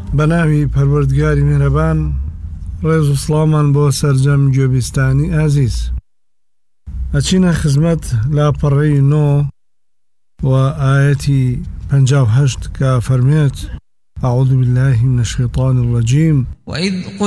بەناوی پەروەردگاری میهرەبان. ڕێز و سڵامان بۆ سەرجەم گوێبیستانی ئازیز. ئەچینە خزمەت لاپەڕەی 9 و ئاەتی 58 کە فەرمێت: أعوذ بالله من الشيطان الرجيم وإذ